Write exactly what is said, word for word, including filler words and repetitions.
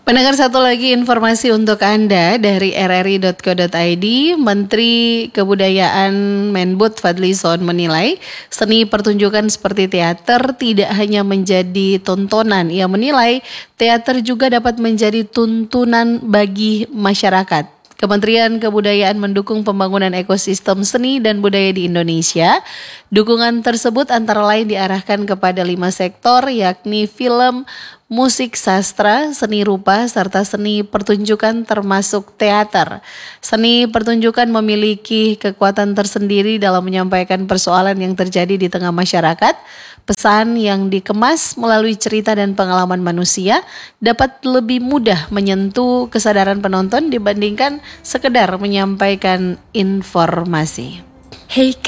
Pendengar, satu lagi informasi untuk Anda dari r r i dot co dot i d. Menteri Kebudayaan Menbud Fadlizon menilai seni pertunjukan seperti teater tidak hanya menjadi tontonan. Ia menilai teater juga dapat menjadi tuntunan bagi masyarakat. Kementerian Kebudayaan mendukung pembangunan ekosistem seni dan budaya di Indonesia. Dukungan tersebut antara lain diarahkan kepada lima sektor, yakni film, musik, sastra, seni rupa, serta seni pertunjukan termasuk teater. Seni pertunjukan memiliki kekuatan tersendiri dalam menyampaikan persoalan yang terjadi di tengah masyarakat. Pesan yang dikemas melalui cerita dan pengalaman manusia dapat lebih mudah menyentuh kesadaran penonton dibandingkan sekedar menyampaikan informasi. Hey